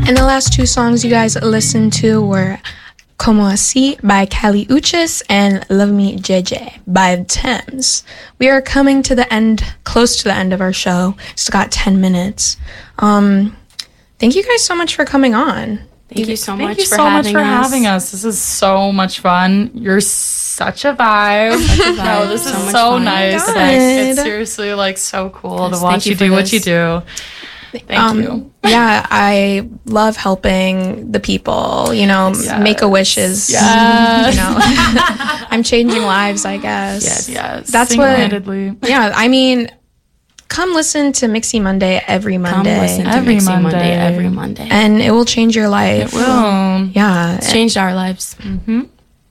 And the last two songs you guys listened to were Como Así by Kali Uchis and Love Me JJ by Thames. We are coming to the end, close to the end of our show. Still got 10 minutes. Thank you guys so much for coming on. Thank you so much for having us. This is so much fun. You're such a vibe. No, this is so nice. It's seriously like so cool to watch you do what you do. Thank you. Yeah, I love helping the people, Make-A-Wish is, I'm changing lives, I guess. Yes. That's I mean, come listen to Mixie Monday every Monday. Come listen to Mixie Monday every Monday. And it will change your life. It will. Yeah. It's changed our lives. Mm-hmm.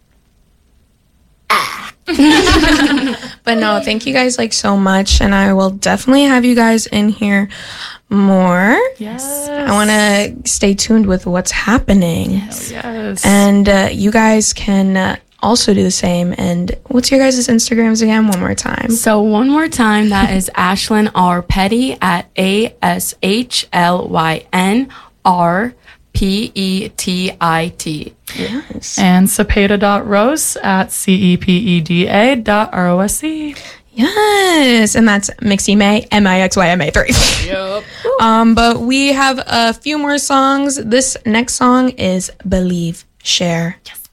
But no, thank you guys so much. And I will definitely have you guys in here more. Yes. I want to stay tuned with what's happening. Yes. And you guys can also do the same. And what's your guys' Instagrams again? One more time. So one more time, that is Ashlyn R. Petty at ASHLYNRPETIT. Yes. And Cepeda.Rose at CEPEDA.ROSE. Yes, and that's Mixie May, MIXYMA3. Yep. But we have a few more songs. This next song is Believe, Share. Yes.